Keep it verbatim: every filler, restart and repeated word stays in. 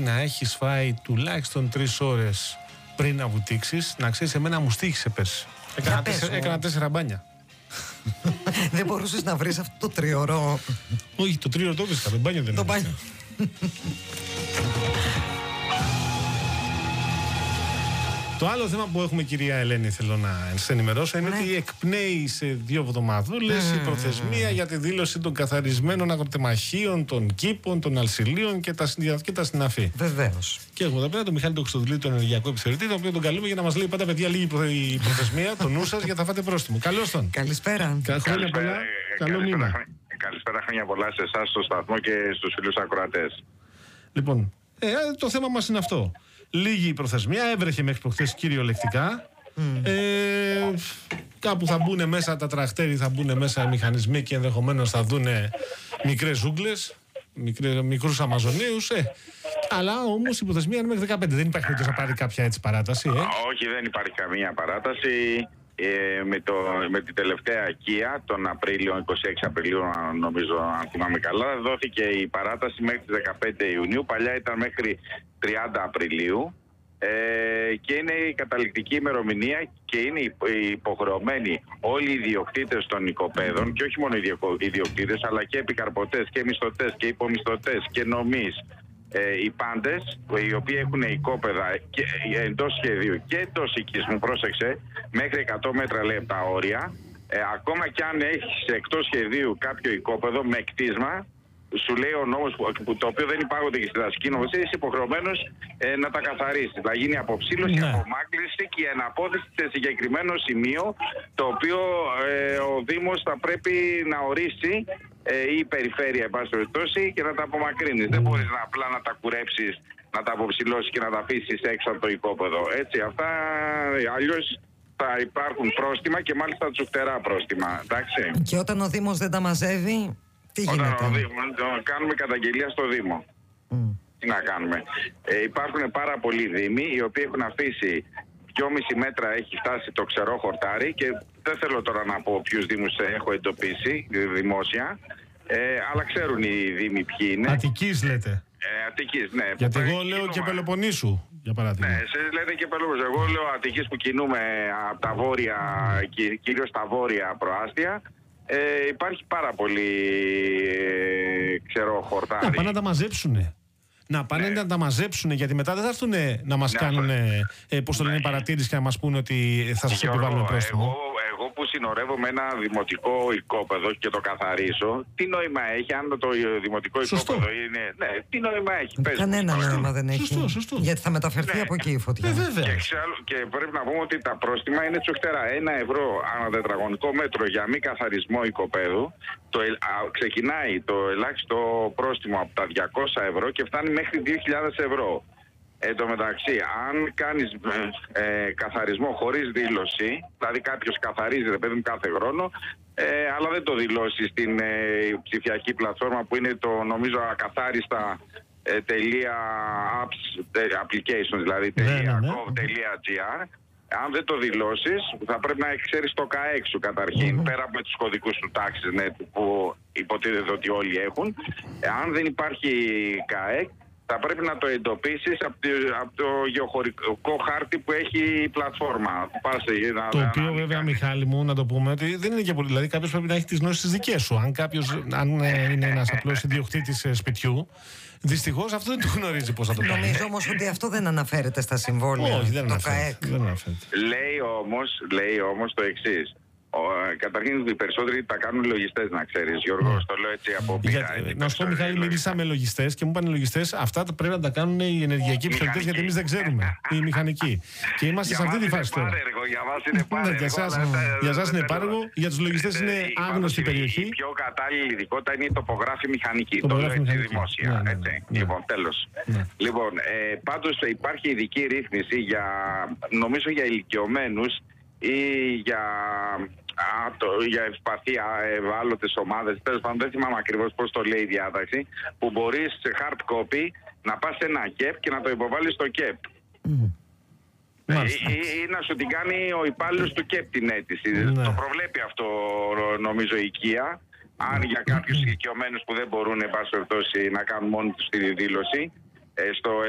να έχεις φάει τουλάχιστον τρεις ώρες πριν να βουτήξεις. Να ξέρεις, εμένα μου στοίχησε πέρσι. Έκανα, τέσσερα, έκανα τέσσερα μπάνια. Δεν μπορούσες να βρεις αυτό το τριωρό? Όχι, το τριωρό το βρίσκα, το μπάνιο δεν το μπάνιο. Το άλλο θέμα που έχουμε, κυρία Ελένη, θέλω να σε ενημερώσω, είναι ναι. ότι εκπνέει σε δύο εβδομαδούλες mm. η προθεσμία για τη δήλωση των καθαρισμένων αγροτεμαχίων, των κήπων, των αλσιλίων και τα, και τα συναφή. Βεβαίως. Και έχουμε εδώ πέρα τον Μιχάλη τον Χρυστοδουλίδη, τον ενεργειακό επιθεωρητή, τον οποίο τον καλούμε για να μας λέει πάντα, παιδιά, λίγη η προθεσμία, το νου σας, για θα φάτε πρόστιμο. Καλώς τον. Καλησπέρα. Χρόνια πολλά. Καλό μήνα. Καλησπέρα, χρόνια πολλά σε εσάς, στο σταθμό και στους φίλους ακροατές. Λοιπόν, ε, το θέμα μας είναι αυτό. Λίγη η προθεσμία, έβρεχε μέχρι προχθές κυριολεκτικά. Mm. Ε, κάπου θα μπουν μέσα τα τραχτέρι, θα μπουν μέσα οι μηχανισμοί και ενδεχομένως θα δουν μικρές ζούγκλες, μικρούς Αμαζονίους. Ε. Αλλά όμως η προθεσμία είναι μέχρι δεκαπέντε. Δεν υπάρχει περίπτωση να πάρει κάποια έτσι παράταση. Ε. Όχι, δεν υπάρχει καμία παράταση. Ε, με, το, με την τελευταία Kia τον Απρίλιο, είκοσι έξι Απριλίου νομίζω, αν θυμάμαι καλά, δόθηκε η παράταση μέχρι τις δεκαπέντε Ιουνίου. Παλιά ήταν μέχρι τριάντα Απριλίου ε, και είναι η καταληκτική ημερομηνία και είναι υποχρεωμένοι όλοι οι ιδιοκτήτες των οικοπαίδων, και όχι μόνο οι ιδιοκτήτες αλλά και επικαρπωτές και μισθωτές και υπομισθωτές και νομείς, Ε, οι πάντες οι οποίοι έχουν οικόπεδα και, εντός σχεδίου και εντός οικισμού, πρόσεξε, μέχρι εκατό μέτρα λέει τα όρια, ε, ακόμα και αν έχεις εκτός σχεδίου κάποιο οικόπεδο με κτίσμα, σου λέει ο νόμος, που, το οποίο δεν υπάγονται και στη δασική νομοθεσία, είσαι υποχρεωμένος ε, να τα καθαρίσεις. Θα γίνει αποψήλωση, ναι. απομάκρυνση και η αναπόθεση σε συγκεκριμένο σημείο, το οποίο ε, ο Δήμος θα πρέπει να ορίσει, ε, ή η περιφέρεια, εν πάση περιπτώσει, και να τα απομακρύνεις. Mm. Δεν μπορείς να, απλά να τα κουρέψεις, να τα αποψηλώσεις και να τα αφήσεις έξω από το οικόπεδο. Έτσι, αυτά αλλιώς θα υπάρχουν πρόστιμα, και μάλιστα τσουχτερά πρόστιμα. Εντάξει. Και όταν ο Δήμος δεν τα μαζεύει, τι γίνεται? Όταν ο Δήμος, κάνουμε καταγγελία στο Δήμο. Mm. Τι να κάνουμε? Ε, υπάρχουν πάρα πολλοί Δήμοι οι οποίοι έχουν αφήσει δυόμιση μέτρα, έχει φτάσει το ξερό χορτάρι, και δεν θέλω τώρα να πω ποιους Δήμους έχω εντοπίσει δημόσια, ε, αλλά ξέρουν οι Δήμοι ποιοι είναι. Αττικής λέτε? Ε, Αττικής, ναι. Γιατί εγώ λέω και Πελοποννήσου, για παράδειγμα. Ναι, εσείς λέτε και Πελοποννήσου. Εγώ λέω Αττικής, που κινούμε από τα βόρεια, κυρίως τα βόρεια προάστια. Ε, υπάρχει πάρα πολύ ε, ξερό χορτάρι. Να πάνε να τα μαζέψουνε. Να πάνε ναι. να τα μαζέψουν, γιατί μετά δεν θα έρθουν να μας ναι, κάνουν ε, πώς το λένε, ναι. παρατήρηση και να μας πούνε ότι θα σας επιβάλλουν πρόστιμο. Εγώ, εγώ που συνορεύω με ένα δημοτικό οικόπεδο και το καθαρίσω, τι νόημα έχει αν το δημοτικό σωστό. οικόπεδο είναι. Ναι, τι νόημα έχει? Πες, κανένα νόημα δεν έχει. Σωστό, σωστό. Γιατί θα μεταφερθεί ναι. από εκεί η φωτιά. Ε, βέβαια. Και, ξεάλλου, και πρέπει να πούμε ότι τα πρόστιμα είναι τσουχτερά. Ένα ευρώ ανά τετραγωνικό μέτρο για μη καθαρισμό οικοπαίδου. Το, α, ξεκινάει το ελάχιστο πρόστιμο από τα διακόσια ευρώ και φτάνει μέχρι δύο χιλιάδες ευρώ. Εν τω μεταξύ, αν κάνεις ε, καθαρισμό χωρίς δήλωση, δηλαδή κάποιος καθαρίζει, ρε παιδί μου, κάθε χρόνο, ε, αλλά δεν το δηλώσει στην ε, ψηφιακή πλατφόρμα που είναι το, νομίζω, ακαθάριστα ε, τελεία apps, applications, δηλαδή .gov.gr. Αν δεν το δηλώσεις, θα πρέπει να ξέρεις το ΚΑΕΚ σου καταρχήν, mm-hmm. πέρα από τους κωδικούς του TaxNet που υποτίθεται ότι όλοι έχουν. Αν δεν υπάρχει ΚΑΕΚ, θα πρέπει να το εντοπίσεις από το, από το γεωχωρικό χάρτη που έχει η πλατφόρμα. Πας, να, το να, οποίο να, βέβαια, να, Μιχάλη μου, να το πούμε ότι δεν είναι και πολύ. Δηλαδή, κάποιος πρέπει να έχει τις γνώσεις τις δικές σου. Αν κάποιος αν είναι ένας απλός ιδιοκτήτης σπιτιού, δυστυχώς αυτό δεν το γνωρίζει πώς θα το κάνει. Νομίζω όμως ότι αυτό δεν αναφέρεται στα συμβόλαια. Όχι, δεν αναφέρεται. Λέει όμως, λέει όμως το εξής. Ο, καταρχήν οι περισσότεροι τα κάνουν λογιστές, να ξέρεις, Γιώργο, yeah. το λέω έτσι από πίσω. Να σου πω, Μιχάλη, μίλησα με λογιστές και μου είπαν οι λογιστές αυτά πρέπει να τα κάνουν οι ενεργειακοί επιθεωρητές, γιατί εμείς δεν ξέρουμε, οι μηχανικοί. Και είμαστε σε αυτή τη φάση τώρα. Για μας είναι πάρεργο. Για εσάς είναι πάρεργο, για τους λογιστές είναι άγνωστη περιοχή. Η πιο κατάλληλη ειδικότητα είναι η τοπογράφη μηχανική. Το λέω έτσι δημόσια. Λοιπόν, τέλος. Λοιπόν, πάντως υπάρχει ειδική ρύθμιση για, νομίζω, για ηλικιωμένους ή για, α, το, για ευπαθή ευάλωτες ομάδες, τέλος πάντων δεν θυμάμαι ακριβώς πώς το λέει η διάταξη, που μπορείς σε hard copy να πας σε ένα κεπ και να το υποβάλεις στο κεπ. Mm. Ή, ή, ή να σου την κάνει ο υπάλληλος του κεπ την αίτηση. Mm. Το προβλέπει αυτό, νομίζω, η Kia. Αν για κάποιους ηλικιωμένους που δεν μπορούν, εν πάση περιπτώσει, να κάνουν μόνοι τους τη δήλωση, στο